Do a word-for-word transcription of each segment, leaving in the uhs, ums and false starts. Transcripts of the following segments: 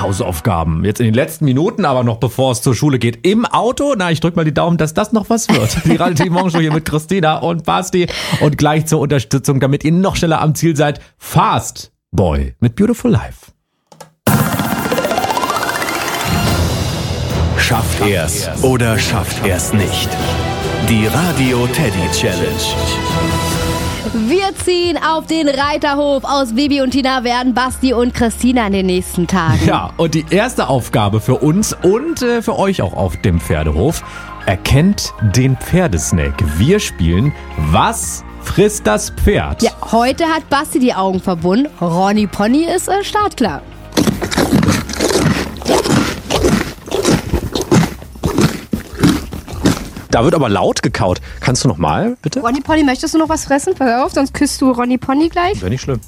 Hausaufgaben. Jetzt in den letzten Minuten, aber noch bevor es zur Schule geht, im Auto. Na, ich drück mal die Daumen, dass das noch was wird. Die Radio T V Morgenshow hier mit Christina und Basti. Und gleich zur Unterstützung, damit ihr noch schneller am Ziel seid, Fast Boy mit Beautiful Life. Schafft er's oder schafft er's nicht? Die Radio Teddy Challenge. Wir ziehen auf den Reiterhof. Aus Bibi und Tina werden Basti und Christina in den nächsten Tagen. Ja, und die erste Aufgabe für uns und äh, für euch auch auf dem Pferdehof: Erkennt den Pferdesnack. Wir spielen Was frisst das Pferd? Ja, heute hat Basti die Augen verbunden. Ronny Pony ist äh, startklar. Da wird aber laut gekaut. Kannst du noch mal, bitte? Ronny Pony, möchtest du noch was fressen? Pass auf, sonst küsst du Ronny Pony gleich. Wäre nicht schlimm.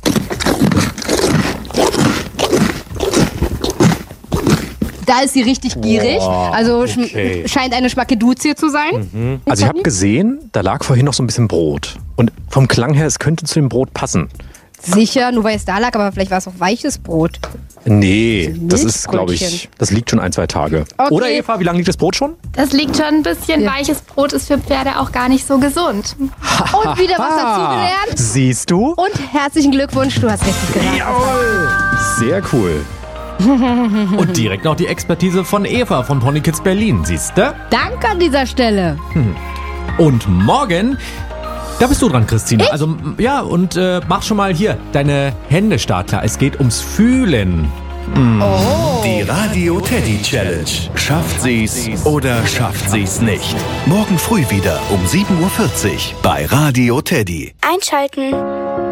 Da ist sie richtig gierig. Boah, also okay. sch- scheint eine Schmackeduzie zu sein. Mhm. Also ich habe gesehen, da lag vorhin noch so ein bisschen Brot. Und vom Klang her, es könnte zu dem Brot passen. Sicher, nur weil es da lag, aber vielleicht war es auch weiches Brot. Nee, das ist, glaube ich, Milchbrötchen. das liegt schon ein, zwei Tage. Okay. Oder Eva, wie lange liegt das Brot schon? Das liegt schon ein bisschen. Ja. Weiches Brot ist für Pferde auch gar nicht so gesund. Und wieder was dazugelernt. Siehst du? Und herzlichen Glückwunsch, du hast richtig geraten. Jawohl! Sehr cool. Und direkt noch die Expertise von Eva von Pony Kids Berlin, siehst du? Danke an dieser Stelle. Und morgen, da bist du dran, Christina. Also, m- ja, und äh, mach schon mal hier deine Hände startklar. Es geht ums Fühlen. Die Radio Teddy Challenge. Schafft sie's oder schafft sie's nicht? Morgen früh wieder um sieben Uhr vierzig bei Radio Teddy. Einschalten.